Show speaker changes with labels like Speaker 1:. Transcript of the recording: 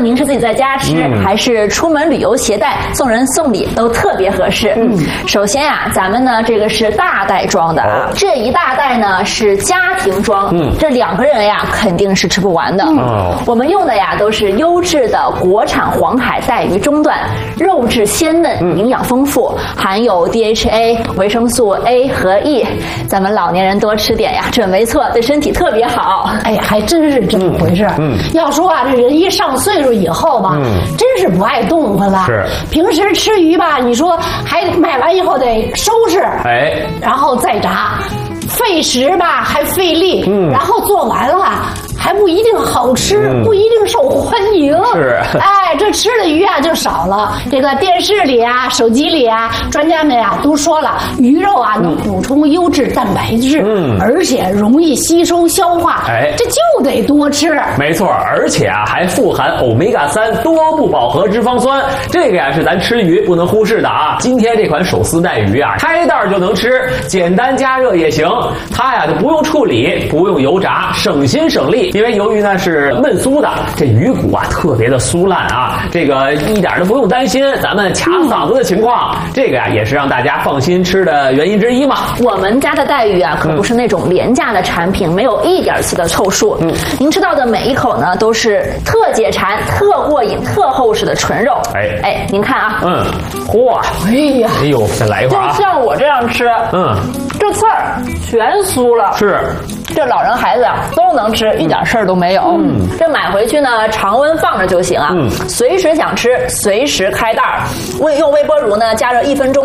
Speaker 1: 您是自己在家吃，还是出门旅游携带，送人送礼都特别合适。首先呀，咱们呢这个是大袋装的啊，这一大袋呢是家庭装，这2个人呀肯定是吃不完的。我们用的呀都是优质的国产黄海带鱼中段，肉质鲜嫩，营养丰富，含有 DHA、维生素 A 和 E， 咱们老年人多吃点呀，准没错，对身体特别好。
Speaker 2: 哎，还真是这么回事。要说啊，这人一上岁数以后吧，真是不爱动弹了。
Speaker 3: 是，
Speaker 2: 平时吃鱼吧，你说还买完以后得收拾，然后再炸，费时吧，还费力，然后做完了还不一定好吃，不一定受欢迎。
Speaker 3: 是，
Speaker 2: 哎，这吃的鱼啊就少了。这个电视里啊、手机里啊，专家们啊都说了，鱼肉啊能补充优质蛋白质，而且容易吸收消化。这就得多吃。
Speaker 3: 没错，而且啊还富含欧米伽3多不饱和脂肪酸，这个呀是咱吃鱼不能忽视的啊。今天这款手撕带鱼啊，开袋就能吃，简单加热也行。它呀就不用处理，不用油炸，省心省力。因为由于呢是焖酥的，这鱼骨啊特别的酥烂啊，这个一点都不用担心咱们卡嗓子的情况。这个呀也是让大家放心吃的原因之一嘛。
Speaker 1: 我们家的带鱼啊可不是那种廉价的产品，没有一点次的凑数。您吃到的每一口呢都是特解馋、特过瘾、特厚实的纯肉。您看啊，
Speaker 3: 嚯，哎呦，再来一块啊！
Speaker 1: 就像我这样吃，这刺儿全酥了。
Speaker 3: 是。
Speaker 1: 这老人孩子啊都能吃，一点事儿都没有。这买回去呢，常温放着就行啊，随时想吃随时开袋儿。用微波炉呢加热1分钟。